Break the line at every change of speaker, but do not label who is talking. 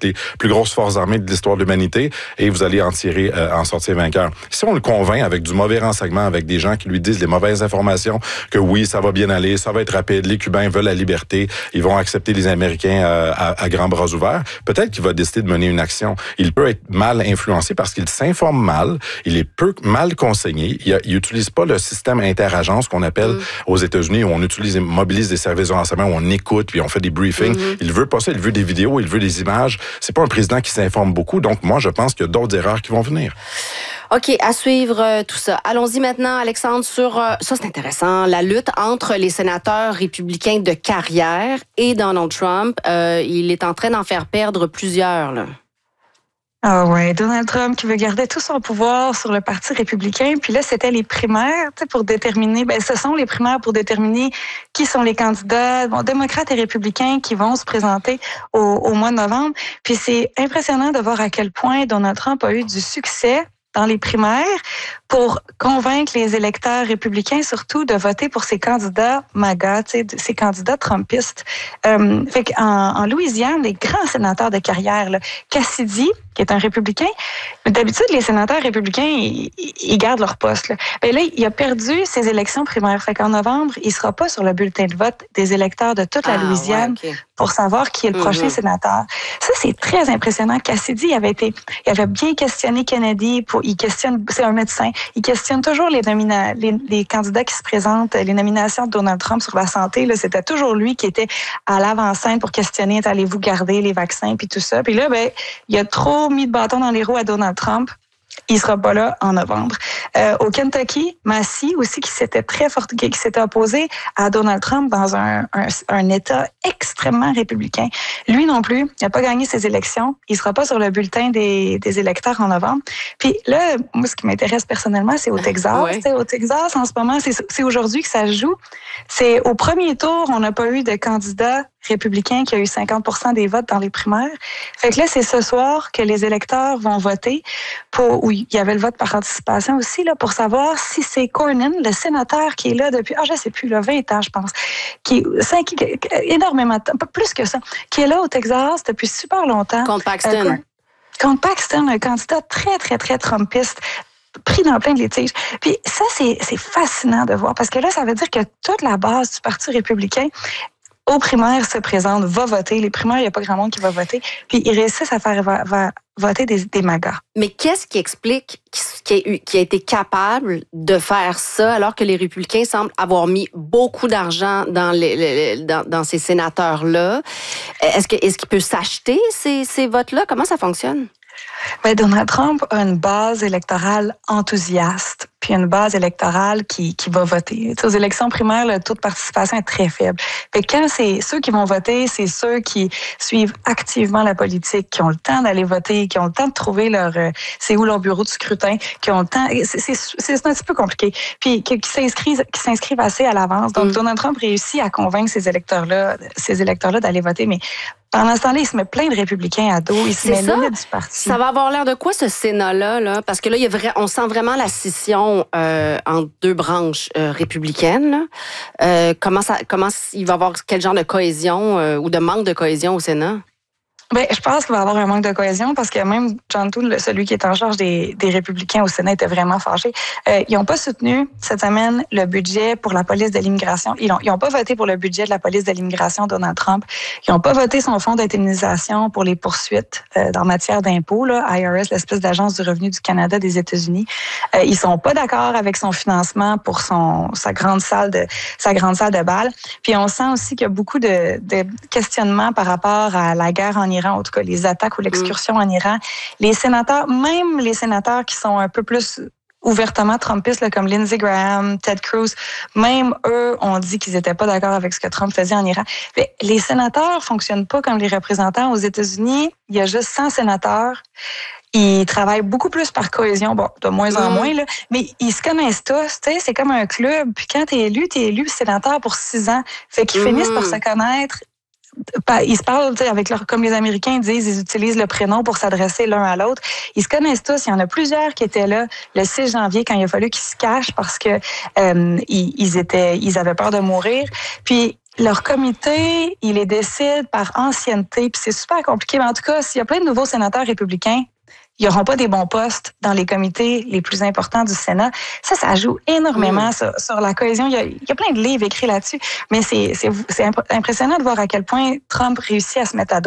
avec les plus grosses forces armées de l'histoire de l'humanité et vous allez en sortir vainqueur. Si on le convainc avec du mauvais renseignement, avec des gens qui lui disent les mauvaises informations, que oui, ça va bien aller, ça va être rapide, les Cubains veulent la liberté, ils vont accepter les Américains à grands bras ouverts, peut-être qu'il va décider de mener une action. Il peut être mal influencé parce qu'il s'informe mal, il est mal conseillé, il utilise pas le système interagence qu'on appelle aux États-Unis où on mobilise des services de renseignement, où on écoute, puis on fait des briefings. Il veut pas ça, il veut des vidéos, il veut des images. C'est pas un président qui s'informe beaucoup, donc moi je pense qu'il y a d'autres erreurs qui vont venir.
OK, à suivre tout ça. Allons-y maintenant, Alexandre, sur, ça c'est intéressant, la lutte entre les sénateurs républicains de carrière et Donald Trump. Il est en train d'en faire perdre plusieurs, là.
Ah ouais, Donald Trump qui veut garder tout son pouvoir sur le Parti républicain. Puis là, c'était les primaires, pour déterminer, ce sont les primaires pour déterminer qui sont les candidats, démocrates et républicains qui vont se présenter au mois de novembre. Puis c'est impressionnant de voir à quel point Donald Trump a eu du succès dans les primaires pour convaincre les électeurs républicains surtout de voter pour ces candidats MAGA, ces candidats trumpistes. Fait qu'en Louisiane, les grands sénateurs de carrière, là, Cassidy, qui est un républicain, d'habitude, les sénateurs républicains, ils gardent leur poste. Là. Mais là, il a perdu ses élections primaires. Fait qu'en novembre, il sera pas sur le bulletin de vote des électeurs de toute la Louisiane pour savoir qui est le prochain sénateur. Ça, c'est très impressionnant. Cassidy, il avait bien questionné Kennedy. C'est un médecin. Il questionne toujours les candidats qui se présentent, les nominations de Donald Trump sur la santé. Là, c'était toujours lui qui était à l'avant-scène pour questionner, allez-vous garder les vaccins puis tout ça. Puis là, il a trop mis de bâton dans les roues à Donald Trump. Il sera pas là en novembre. Au Kentucky, Massey aussi qui s'était opposé à Donald Trump dans un État extrêmement républicain. Lui non plus, il n'a pas gagné ses élections. Il sera pas sur le bulletin des électeurs en novembre. Puis là, moi, ce qui m'intéresse personnellement, c'est au Texas. Ouais. Au Texas, en ce moment, c'est aujourd'hui que ça se joue. C'est au premier tour, on n'a pas eu de candidat républicain qui a eu 50% des votes dans les primaires. Fait que là, c'est ce soir que les électeurs vont voter il y avait le vote par anticipation aussi, là, pour savoir si c'est Cornyn, le sénateur qui est là depuis, je sais plus, 20 ans, je pense, énormément de temps, pas plus que ça, qui est là au Texas depuis super longtemps.
Contre Paxton.
Contre Paxton, un candidat très, très, très trumpiste, pris dans plein de litiges. Puis ça, c'est fascinant de voir, parce que là, ça veut dire que toute la base du Parti républicain aux primaires se présente, va voter. Les primaires, il n'y a pas grand monde qui va voter. Puis ils réussissent à faire voter des MAGA.
Mais qu'est-ce qui explique qui a été capable de faire ça alors que les républicains semblent avoir mis beaucoup d'argent dans ces sénateurs-là? Est-ce qu'il peut s'acheter ces votes-là? Comment ça fonctionne?
Donald Trump a une base électorale enthousiaste, puis une base électorale qui va voter. Aux élections primaires, le taux de participation est très faible. Fait que quand c'est ceux qui vont voter, c'est ceux qui suivent activement la politique, qui ont le temps d'aller voter, qui ont le temps de trouver c'est où leur bureau de scrutin, qui ont le temps. C'est un petit peu compliqué. Puis qui s'inscrivent assez à l'avance. Donc Donald Trump réussit à convaincre ces électeurs-là d'aller voter, mais pendant ce temps-là, il se met plein de républicains à dos. Il se met limite du parti.
Ça va avoir l'air de quoi, ce Sénat-là? Là? Parce que là, on sent vraiment la scission entre deux branches républicaines. Comment il va y avoir quel genre de cohésion ou de manque de cohésion au Sénat?
Je pense qu'il va y avoir un manque de cohésion parce que même John Thune, celui qui est en charge des républicains au Sénat, était vraiment fâché. Ils n'ont pas soutenu cette semaine le budget pour la police de l'immigration. Ils n'ont pas voté pour le budget de la police de l'immigration Donald Trump. Ils n'ont pas voté son fonds d'indemnisation pour les poursuites en matière d'impôts, IRS, l'espèce d'agence du revenu du Canada des États-Unis. Ils sont pas d'accord avec son financement pour sa grande salle de bal. Puis on sent aussi qu'il y a beaucoup de questionnements par rapport à la guerre en Iran, en tout cas les attaques ou l'excursion en Iran. Les sénateurs, même les sénateurs qui sont un peu plus ouvertement trumpistes, comme Lindsey Graham, Ted Cruz, même eux ont dit qu'ils n'étaient pas d'accord avec ce que Trump faisait en Iran. Mais les sénateurs fonctionnent pas comme les représentants. Aux États-Unis, il y a juste 100 sénateurs. Ils travaillent beaucoup plus par cohésion, de moins en moins, là, mais ils se connaissent tous, c'est comme un club. Puis quand t'es élu sénateur pour 6 ans. Fait qu'ils finissent par se connaître. Ils se parlent comme les Américains disent, ils utilisent le prénom pour s'adresser l'un à l'autre. Ils se connaissent tous. Il y en a plusieurs qui étaient là le 6 janvier quand il a fallu qu'ils se cachent parce que ils avaient peur de mourir. Puis Leur comité, il les décide par ancienneté, puis c'est super compliqué. Mais en tout cas, s'il y a plein de nouveaux sénateurs républicains, ils n'auront pas des bons postes dans les comités les plus importants du Sénat. Ça joue énormément sur la cohésion. Il y a plein de livres écrits là-dessus, mais c'est impressionnant de voir à quel point Trump réussit à se mettre à dos